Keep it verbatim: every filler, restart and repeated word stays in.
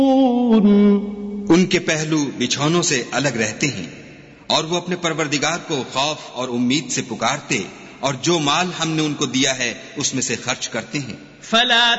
उनके पहलू बिछौनों से अलग रहते हैं और वो अपने परवरदिगार को खौफ और उम्मीद से पुकारते और जो माल हमने उनको दिया है उसमें से खर्च करते हैं। फला